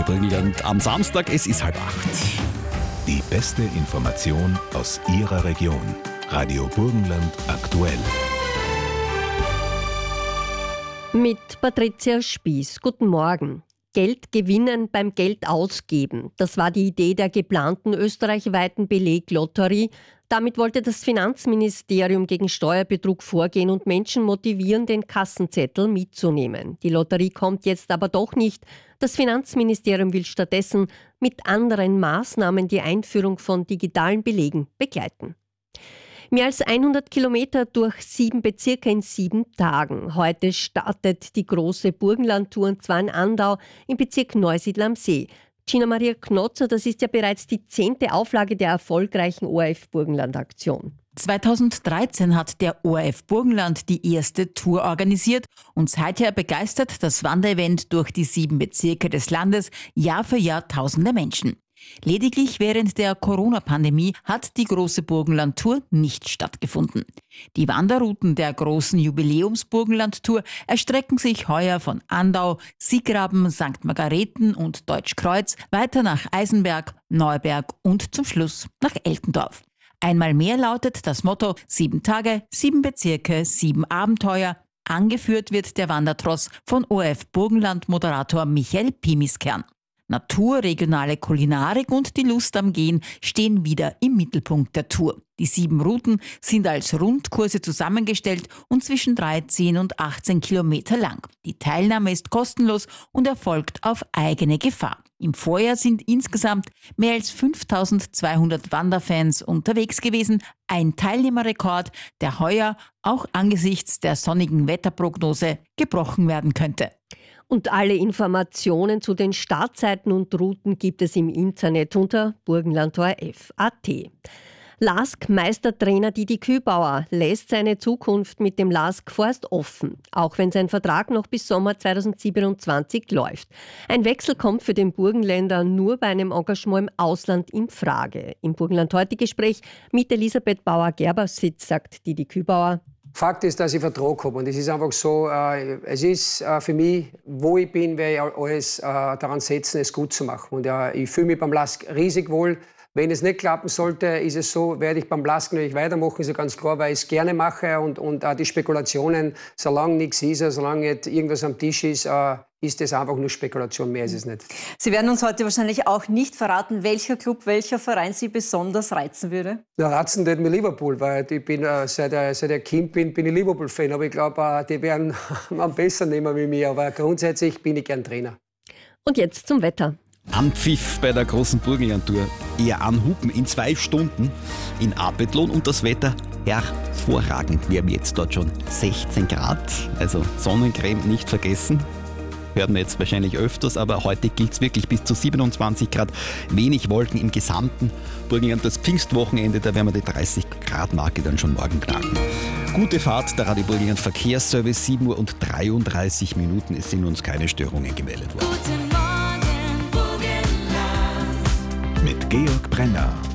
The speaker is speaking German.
Burgenland am Samstag. Es ist 7:30. Die beste Information aus Ihrer Region. Radio Burgenland aktuell. Mit Patricia Spieß. Guten Morgen. Geld gewinnen beim Geld ausgeben. Das war die Idee der geplanten österreichweiten Beleglotterie. Damit wollte das Finanzministerium gegen Steuerbetrug vorgehen und Menschen motivieren, den Kassenzettel mitzunehmen. Die Lotterie kommt jetzt aber doch nicht. Das Finanzministerium will stattdessen mit anderen Maßnahmen die Einführung von digitalen Belegen begleiten. Mehr als 100 Kilometer durch 7 Bezirke in 7 Tagen. Heute startet die große Burgenlandtour, und zwar in Andau im Bezirk Neusiedl am See. Gina Maria Knotzer, das ist ja bereits die 10. Auflage der erfolgreichen ORF Burgenland-Aktion. 2013 hat der ORF Burgenland die erste Tour organisiert und seither begeistert das Wanderevent durch die 7 Bezirke des Landes Jahr für Jahr tausende Menschen. Lediglich während der Corona-Pandemie hat die große Burgenland-Tour nicht stattgefunden. Die Wanderrouten der großen Jubiläums-Burgenland-Tour erstrecken sich heuer von Andau, Siegraben, St. Margareten und Deutschkreuz weiter nach Eisenberg, Neuberg und zum Schluss nach Eltendorf. Einmal mehr lautet das Motto: 7 Tage, 7 Bezirke, 7 Abenteuer. Angeführt wird der Wandertross von ORF Burgenland-Moderator Michael Pimiskern. Natur, regionale Kulinarik und die Lust am Gehen stehen wieder im Mittelpunkt der Tour. Die 7 Routen sind als Rundkurse zusammengestellt und zwischen 13 und 18 Kilometer lang. Die Teilnahme ist kostenlos und erfolgt auf eigene Gefahr. Im Vorjahr sind insgesamt mehr als 5200 Wanderfans unterwegs gewesen. Ein Teilnehmerrekord, der heuer auch angesichts der sonnigen Wetterprognose gebrochen werden könnte. Und alle Informationen zu den Startzeiten und Routen gibt es im Internet unter burgenland.orf.at. LASK-Meistertrainer Didi Kübauer lässt seine Zukunft mit dem LASK vorerst offen, auch wenn sein Vertrag noch bis Sommer 2027 läuft. Ein Wechsel kommt für den Burgenländer nur bei einem Engagement im Ausland in Frage. Im Burgenland heute Gespräch mit Elisabeth Bauer-Gerbersitz sagt Didi Kübauer: Fakt ist, dass ich Vertrag habe und es ist einfach so, es ist für mich, wo ich bin, werde ich alles daran setzen, es gut zu machen. Und ich fühle mich beim LASK riesig wohl. Wenn es nicht klappen sollte, ist es so, werde ich beim LASK natürlich weitermachen, ist ja ganz klar, weil ich es gerne mache und auch die Spekulationen, solange nichts ist, solange nicht irgendwas am Tisch ist, ist es einfach nur Spekulation, mehr ist es nicht. Sie werden uns heute wahrscheinlich auch nicht verraten, welcher Club, welcher Verein Sie besonders reizen würde? Ja, reizen tut mir Liverpool, weil ich bin, seit ich Kind bin ich Liverpool-Fan. Aber ich glaube, die werden am besser nehmen wie mir. Aber grundsätzlich bin ich gern Trainer. Und jetzt zum Wetter. Anpfiff bei der großen Burgenland-Tour. Eher anhupen in 2 Stunden in Apetlohn und das Wetter hervorragend. Wir haben jetzt dort schon 16 Grad, also Sonnencreme nicht vergessen. Hört man jetzt wahrscheinlich öfters, aber heute gilt es wirklich bis zu 27 Grad. Wenig Wolken im gesamten Burgenland. Das Pfingstwochenende, da werden wir die 30-Grad-Marke dann schon morgen knacken. Gute Fahrt, der Radio Burgenland Verkehrsservice, 7:33 Uhr. Es sind uns keine Störungen gemeldet worden. Mit Georg Brenner.